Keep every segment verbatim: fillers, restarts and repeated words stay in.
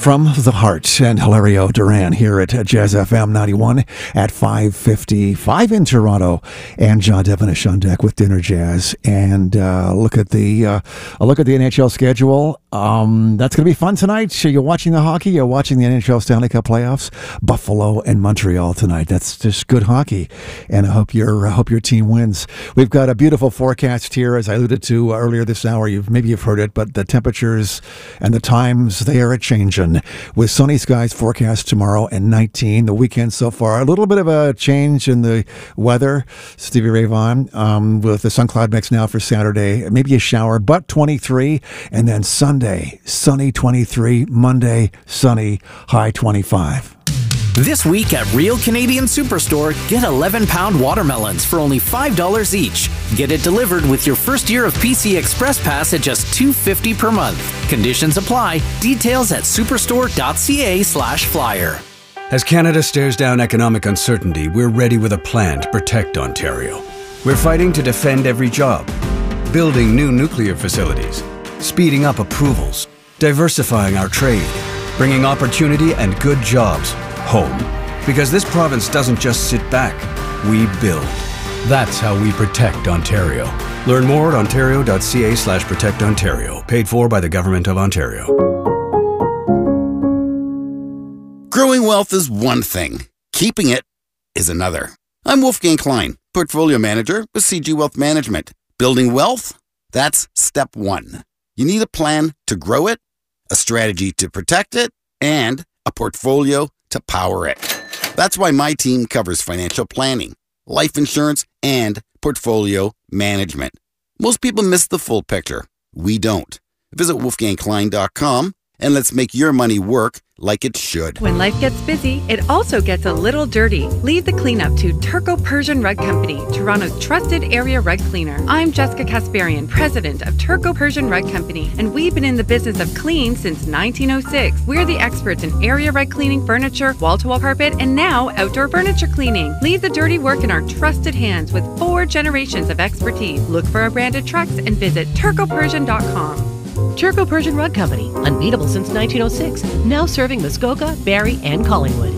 From the Heart and Hilario Duran here at Jazz F M ninety-one at five fifty-five in Toronto, and John Devonish on deck with Dinner Jazz. And uh, look at the uh, a look at the N H L schedule. Um, that's going to be fun tonight. So you're watching the hockey. You're watching the N H L Stanley Cup playoffs. Buffalo and Montreal tonight. That's just good hockey, and I hope your I hope your team wins. We've got a beautiful forecast here, as I alluded to earlier this hour. You've maybe you've heard it, but the temperatures and the times, they are a changing. With sunny skies forecast tomorrow and nineteen. The weekend so far, a little bit of a change in the weather. Stevie Ray Vaughan um, with the sun cloud mix now for Saturday. Maybe a shower, but twenty-three. And then Sunday, sunny twenty-three. Monday, sunny, high twenty-five. This week at Real Canadian Superstore, get eleven pound watermelons for only five dollars each. Get it delivered with your first year of P C Express Pass at just two dollars and fifty cents per month. Conditions apply. Details at superstore.ca slash flyer. As Canada stares down economic uncertainty, we're ready with a plan to protect Ontario. We're fighting to defend every job, building new nuclear facilities, speeding up approvals, diversifying our trade, bringing opportunity and good jobs home. Because this province doesn't just sit back, we build. That's how we protect Ontario. Learn more at ontario.ca slash protect Ontario. Paid for by the Government of Ontario. Growing wealth is one thing. Keeping it is another. I'm Wolfgang Klein, Portfolio Manager with C G Wealth Management. Building wealth? That's step one. You need a plan to grow it, a strategy to protect it, and a portfolio to power it. That's why my team covers financial planning, life insurance, and portfolio management. Most people miss the full picture. We don't. Visit wolfgang klein dot com and let's make your money work like it should. When life gets busy, it also gets a little dirty. Leave the cleanup to Turco Persian Rug Company, Toronto's trusted area rug cleaner. I'm Jessica Kasparian, president of Turco Persian Rug Company, and we've been in the business of clean since nineteen oh six. We're the experts in area rug cleaning, furniture, wall-to-wall carpet, and now outdoor furniture cleaning. Leave the dirty work in our trusted hands with four generations of expertise. Look for our branded trucks and visit turco persian dot com. Turco Persian Rug Company, unbeatable since nineteen oh six, now serving Muskoka, Barrie, and Collingwood.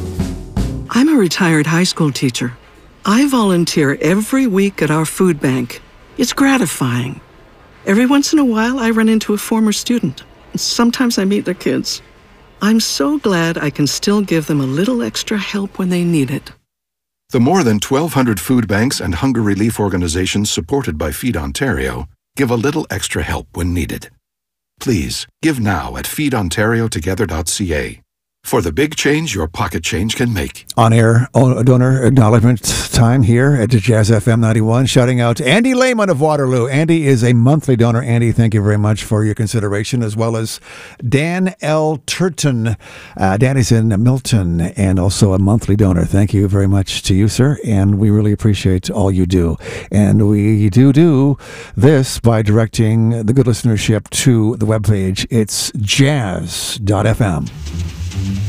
I'm a retired high school teacher. I volunteer every week at our food bank. It's gratifying. Every once in a while, I run into a former student. Sometimes I meet their kids. I'm so glad I can still give them a little extra help when they need it. The more than twelve hundred food banks and hunger relief organizations supported by Feed Ontario give a little extra help when needed. Please, give now at feed ontario together dot c a for the big change your pocket change can make. On-air donor acknowledgement time here at Jazz F M ninety-one. Shouting out to Andy Lehman of Waterloo. Andy is a monthly donor. Andy, thank you very much for your consideration, as well as Dan L. Turton. Uh, Dan is in Milton and also a monthly donor. Thank you very much to you, sir, and we really appreciate all you do. And we do do this by directing the good listenership to the webpage. It's jazz dot f m.